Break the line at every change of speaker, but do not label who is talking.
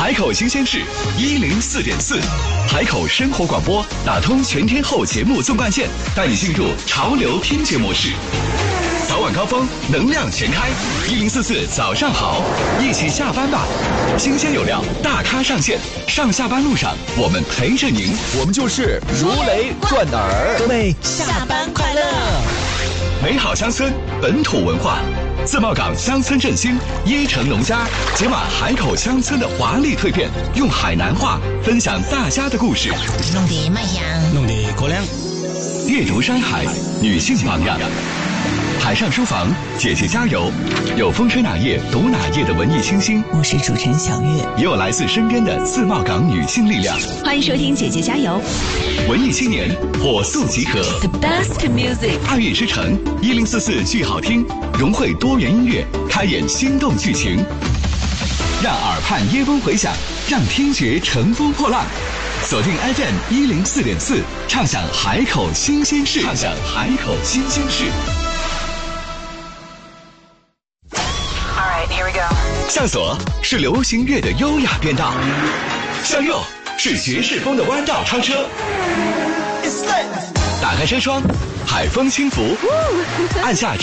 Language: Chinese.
海口新鲜事104.4，海口生活广播打通全天候节目纵贯线，带你进入潮流听觉模式。早晚高峰，能量全开，1044早上好，一起下班吧。新鲜有料，大咖上线，上下班路上我们陪着您，
我们就是如雷贯耳。
各位下班快乐！
美好乡村，本土文化。自贸港乡村振兴，椰城农家解码海口乡村的华丽蜕变，用海南话分享大家的故事。
弄得卖香，
弄得过凉。
阅读山海，女性榜样。海上书房，姐姐加油！有风吹哪页读哪页的文艺清新，
我是主持人小月，
也有来自身边的自贸港女性力量。
欢迎收听姐姐加油！
文艺青年火速集合
，The best music。
2月之城1044剧好听，融汇多元音乐，开演心动剧情，让耳畔耶风回响，让听觉乘风破浪。锁定 FM 104.4，畅享海口新鲜事，畅享海口新鲜事。向左是流行乐的优雅变道，向右是爵士风的弯道超车。打开车窗，海风轻拂，按下